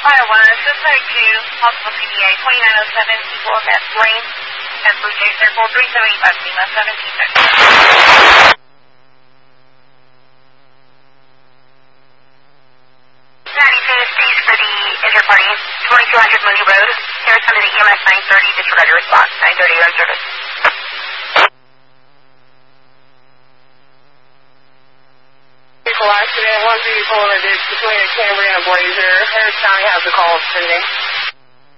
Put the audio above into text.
Fire 1, this is 2, possible PDA, 2907 Equal F Lane, at Blue Jay Circle, 375 Lima, 1730. 92 for the inter-party, 2200 Mooney Road, Arizona to EMS 930, disregard your response, 930, you're on service. Vehicle accident, one vehicle in a ditch between a Camry and a Blazer. Harris County has the call pending.